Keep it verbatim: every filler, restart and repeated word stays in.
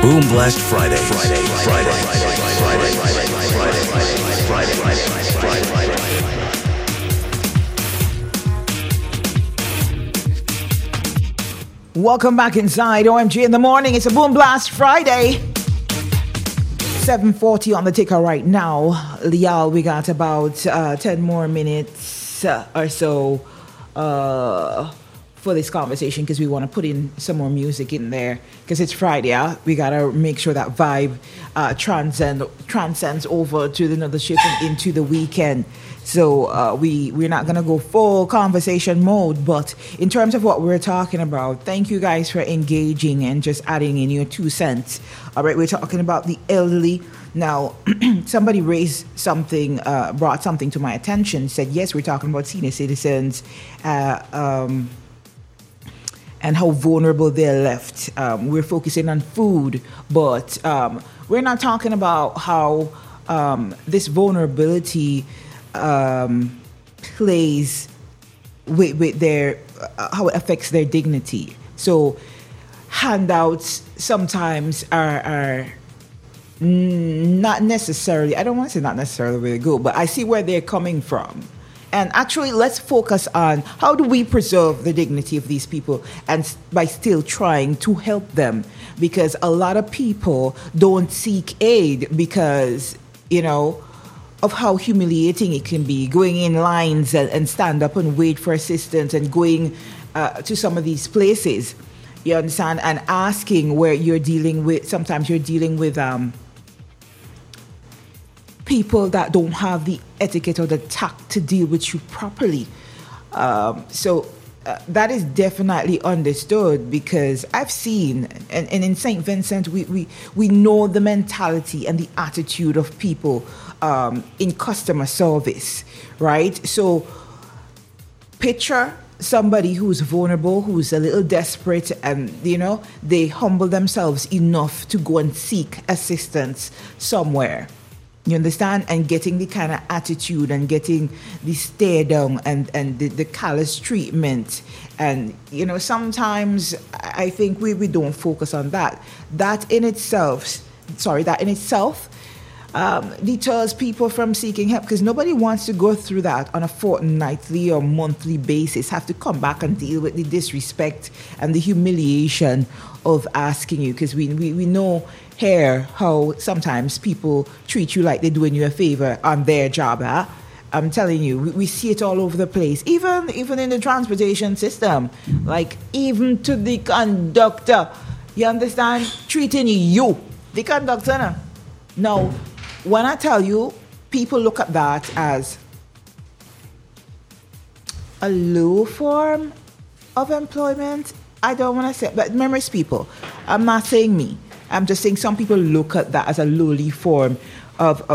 Boom Blast Friday. Friday. Friday. Friday. Friday. Friday. Friday. Friday. Friday. Friday. Welcome back inside O M G in the morning. It's a Boom Blast Friday. seven forty on the ticker right now. Lial, we got about uh, ten more minutes uh, or so uh, for this conversation because we want to put in some more music in there because it's Friday. Yeah? We got to make sure that vibe uh, transcend, transcends over to the another shift and into the weekend. So uh, we, we're not going to go full conversation mode, but in terms of what we're talking about, thank you guys for engaging and just adding in your two cents. All right, we're talking about the elderly. Now, somebody raised something, uh, brought something to my attention, said, yes, we're talking about senior citizens uh, um, and how vulnerable they're left. Um, we're focusing on food, but um, we're not talking about how um, this vulnerability Um, plays with, with their uh, how it affects their dignity. So handouts sometimes are, are not necessarily, I don't want to say not necessarily really good, but I see where they're coming from. And actually, let's focus on how do we preserve the dignity of these people and by still trying to help them, because a lot of people don't seek aid because, you know, of how humiliating it can be, going in lines and, and stand up and wait for assistance and going uh, to some of these places, you understand, and asking where you're dealing with, sometimes you're dealing with um, people that don't have the etiquette or the tact to deal with you properly. Um, so uh, that is definitely understood because I've seen, and, and in Saint Vincent, we, we, we know the mentality and the attitude of people Um, in customer service, right? So picture somebody who's vulnerable, who's a little desperate, and, you know, they humble themselves enough to go and seek assistance somewhere. You understand? And getting the kind of attitude and getting the stare down and, and the, the callous treatment. And, you know, sometimes I think we, we don't focus on that. That in itself, sorry, that in itself, Um, deters people from seeking help because nobody wants to go through that on a fortnightly or monthly basis, have to come back and deal with the disrespect and the humiliation of asking you, because we, we, we know here how sometimes people treat you like they're doing you a favor on their job. Huh? I'm telling you, we, we see it all over the place, even, even in the transportation system, like even to the conductor, you understand, treating you, the conductor. No? Now, when I tell you, people look at that as a low form of employment. I don't want to say, but remember, it's people. I'm not saying me. I'm just saying some people look at that as a lowly form of, of